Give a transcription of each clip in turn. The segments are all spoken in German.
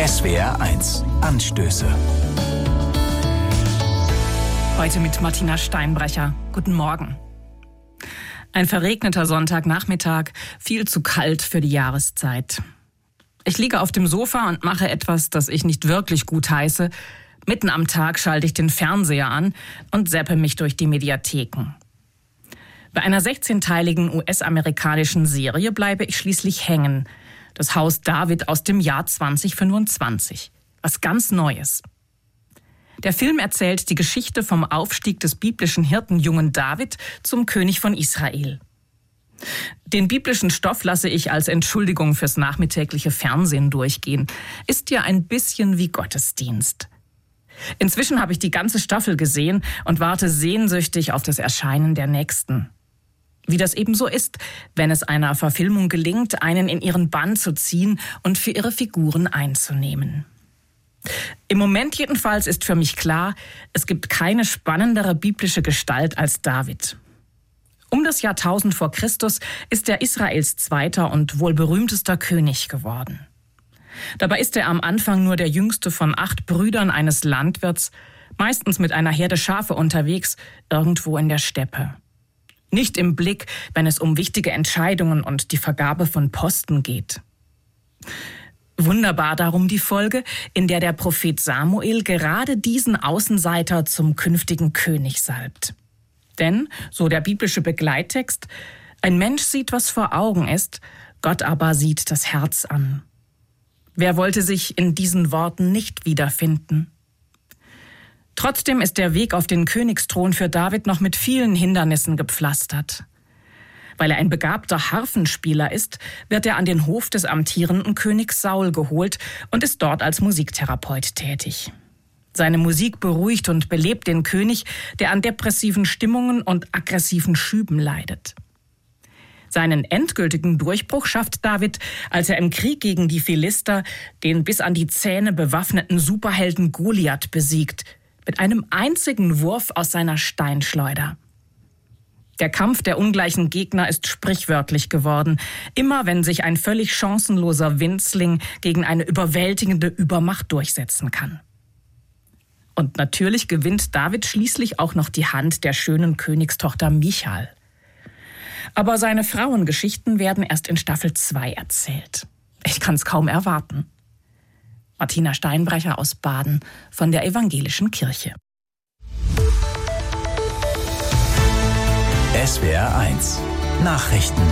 SWR1 Anstöße. Heute mit Martina Steinbrecher. Guten Morgen. Ein verregneter Sonntagnachmittag, viel zu kalt für die Jahreszeit. Ich liege auf dem Sofa und mache etwas, das ich nicht wirklich gut heiße. Mitten am Tag schalte ich den Fernseher an und zappe mich durch die Mediatheken. Bei einer 16-teiligen US-amerikanischen Serie bleibe ich schließlich hängen. Das Haus David aus dem Jahr 2025. Was ganz Neues. Der Film erzählt die Geschichte vom Aufstieg des biblischen Hirtenjungen David zum König von Israel. Den biblischen Stoff lasse ich als Entschuldigung fürs nachmittägliche Fernsehen durchgehen. Ist ja ein bisschen wie Gottesdienst. Inzwischen habe ich die ganze Staffel gesehen und warte sehnsüchtig auf das Erscheinen der nächsten. Wie das eben so ist, wenn es einer Verfilmung gelingt, einen in ihren Bann zu ziehen und für ihre Figuren einzunehmen. Im Moment jedenfalls ist für mich klar, es gibt keine spannendere biblische Gestalt als David. Um das Jahr 1000 vor Christus ist er Israels zweiter und wohl berühmtester König geworden. Dabei ist er am Anfang nur der jüngste von 8 Brüdern eines Landwirts, meistens mit einer Herde Schafe unterwegs, irgendwo in der Steppe. Nicht im Blick, wenn es um wichtige Entscheidungen und die Vergabe von Posten geht. Wunderbar darum die Folge, in der der Prophet Samuel gerade diesen Außenseiter zum künftigen König salbt. Denn, so der biblische Begleittext, ein Mensch sieht, was vor Augen ist, Gott aber sieht das Herz an. Wer wollte sich in diesen Worten nicht wiederfinden? Trotzdem ist der Weg auf den Königsthron für David noch mit vielen Hindernissen gepflastert. Weil er ein begabter Harfenspieler ist, wird er an den Hof des amtierenden Königs Saul geholt und ist dort als Musiktherapeut tätig. Seine Musik beruhigt und belebt den König, der an depressiven Stimmungen und aggressiven Schüben leidet. Seinen endgültigen Durchbruch schafft David, als er im Krieg gegen die Philister den bis an die Zähne bewaffneten Superhelden Goliath besiegt, mit einem einzigen Wurf aus seiner Steinschleuder. Der Kampf der ungleichen Gegner ist sprichwörtlich geworden, immer wenn sich ein völlig chancenloser Winzling gegen eine überwältigende Übermacht durchsetzen kann. Und natürlich gewinnt David schließlich auch noch die Hand der schönen Königstochter Michal. Aber seine Frauengeschichten werden erst in Staffel 2 erzählt. Ich kann es kaum erwarten. Martina Steinbrecher aus Baden von der Evangelischen Kirche. SWR1 Nachrichten.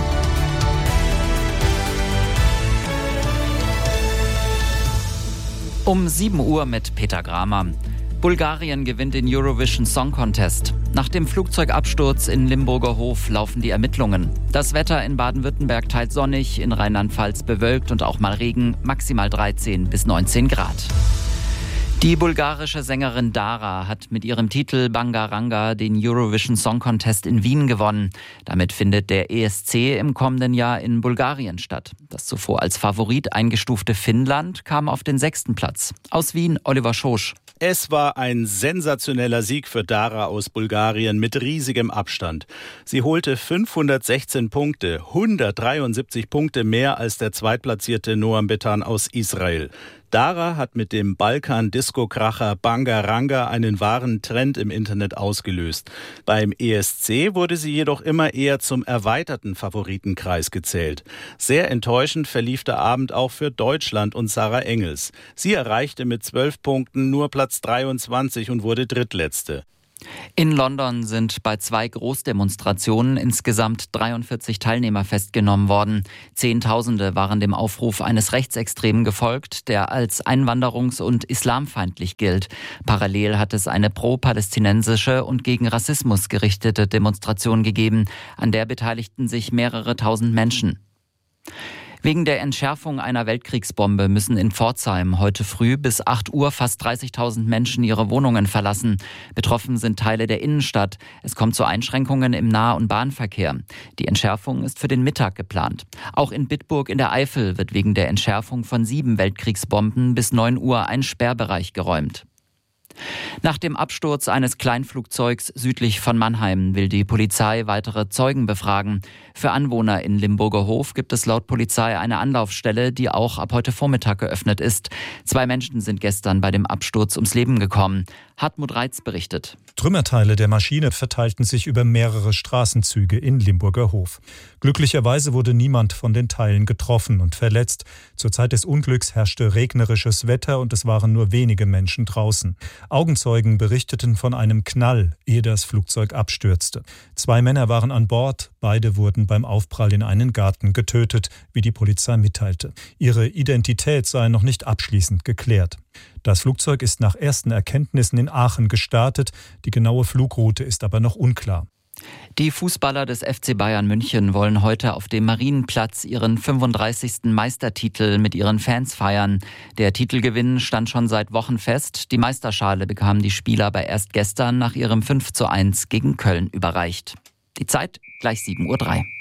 Um 7 Uhr mit Peter Gramer. Bulgarien gewinnt den Eurovision Song Contest. Nach dem Flugzeugabsturz in Limburger Hof laufen die Ermittlungen. Das Wetter in Baden-Württemberg teils sonnig, in Rheinland-Pfalz bewölkt und auch mal Regen, maximal 13 bis 19 Grad. Die bulgarische Sängerin Dara hat mit ihrem Titel Bangaranga den Eurovision Song Contest in Wien gewonnen. Damit findet der ESC im kommenden Jahr in Bulgarien statt. Das zuvor als Favorit eingestufte Finnland kam auf den 6. Platz. Aus Wien, Oliver Schosch. Es war ein sensationeller Sieg für Dara aus Bulgarien mit riesigem Abstand. Sie holte 516 Punkte, 173 Punkte mehr als der zweitplatzierte Noam Betan aus Israel. Dara hat mit dem Balkan-Disco-Kracher Bangaranga einen wahren Trend im Internet ausgelöst. Beim ESC wurde sie jedoch immer eher zum erweiterten Favoritenkreis gezählt. Sehr enttäuschend verlief der Abend auch für Deutschland und Sarah Engels. Sie erreichte mit 12 Punkten nur Platz 23 und wurde Drittletzte. In London sind bei 2 Großdemonstrationen insgesamt 43 Teilnehmer festgenommen worden. Zehntausende waren dem Aufruf eines Rechtsextremen gefolgt, der als einwanderungs- und islamfeindlich gilt. Parallel hat es eine pro-palästinensische und gegen Rassismus gerichtete Demonstration gegeben. An der beteiligten sich mehrere tausend Menschen. Wegen der Entschärfung einer Weltkriegsbombe müssen in Pforzheim heute früh bis 8 Uhr fast 30.000 Menschen ihre Wohnungen verlassen. Betroffen sind Teile der Innenstadt. Es kommt zu Einschränkungen im Nah- und Bahnverkehr. Die Entschärfung ist für den Mittag geplant. Auch in Bitburg in der Eifel wird wegen der Entschärfung von 7 Weltkriegsbomben bis 9 Uhr ein Sperrbereich geräumt. Nach dem Absturz eines Kleinflugzeugs südlich von Mannheim will die Polizei weitere Zeugen befragen. Für Anwohner in Limburger Hof gibt es laut Polizei eine Anlaufstelle, die auch ab heute Vormittag geöffnet ist. 2 Menschen sind gestern bei dem Absturz ums Leben gekommen. Hartmut Reitz berichtet. Trümmerteile der Maschine verteilten sich über mehrere Straßenzüge in Limburger Hof. Glücklicherweise wurde niemand von den Teilen getroffen und verletzt. Zur Zeit des Unglücks herrschte regnerisches Wetter und es waren nur wenige Menschen draußen. Augenzeugen berichteten von einem Knall, ehe das Flugzeug abstürzte. 2 Männer waren an Bord, beide wurden beim Aufprall in einen Garten getötet, wie die Polizei mitteilte. Ihre Identität sei noch nicht abschließend geklärt. Das Flugzeug ist nach ersten Erkenntnissen in Aachen gestartet, die genaue Flugroute ist aber noch unklar. Die Fußballer des FC Bayern München wollen heute auf dem Marienplatz ihren 35. Meistertitel mit ihren Fans feiern. Der Titelgewinn stand schon seit Wochen fest. Die Meisterschale bekamen die Spieler aber erst gestern nach ihrem 5:1 gegen Köln überreicht. Die Zeit gleich 7:03 Uhr.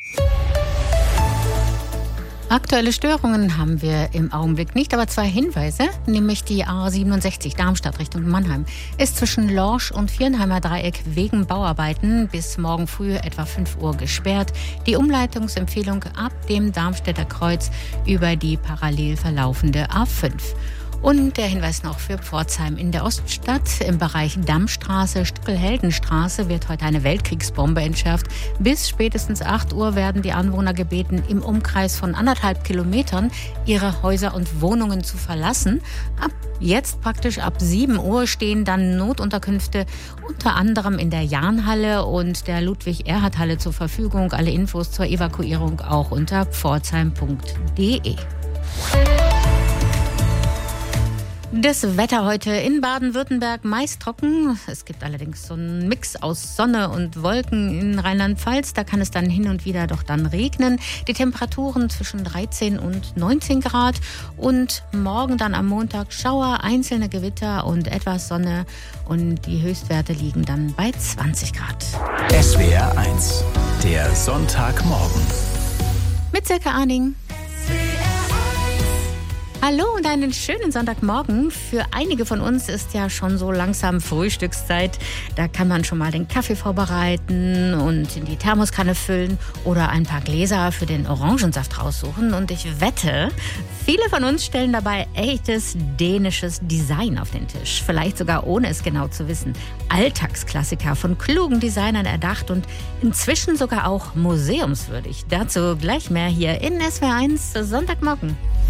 Aktuelle Störungen haben wir im Augenblick nicht, aber 2 Hinweise, nämlich die A67 Darmstadt Richtung Mannheim ist zwischen Lorsch und Viernheimer Dreieck wegen Bauarbeiten bis morgen früh etwa 5 Uhr gesperrt. Die Umleitungsempfehlung ab dem Darmstädter Kreuz über die parallel verlaufende A5. Und der Hinweis noch für Pforzheim in der Oststadt. Im Bereich Dammstraße, Stückelheldenstraße wird heute eine Weltkriegsbombe entschärft. Bis spätestens 8 Uhr werden die Anwohner gebeten, im Umkreis von 1,5 Kilometern ihre Häuser und Wohnungen zu verlassen. Ab 7 Uhr stehen dann Notunterkünfte unter anderem in der Jahnhalle und der Ludwig-Erhard-Halle zur Verfügung. Alle Infos zur Evakuierung auch unter pforzheim.de. Das Wetter heute in Baden-Württemberg meist trocken. Es gibt allerdings so einen Mix aus Sonne und Wolken in Rheinland-Pfalz. Da kann es dann hin und wieder doch dann regnen. Die Temperaturen zwischen 13 und 19 Grad. Und morgen dann am Montag Schauer, einzelne Gewitter und etwas Sonne. Und die Höchstwerte liegen dann bei 20 Grad. SWR 1, der Sonntagmorgen. Mit Silke Arning. Hallo und einen schönen Sonntagmorgen. Für einige von uns ist ja schon so langsam Frühstückszeit. Da kann man schon mal den Kaffee vorbereiten und in die Thermoskanne füllen oder ein paar Gläser für den Orangensaft raussuchen. Und ich wette, viele von uns stellen dabei echtes dänisches Design auf den Tisch. Vielleicht sogar ohne es genau zu wissen. Alltagsklassiker von klugen Designern erdacht und inzwischen sogar auch museumswürdig. Dazu gleich mehr hier in SWR 1 Sonntagmorgen.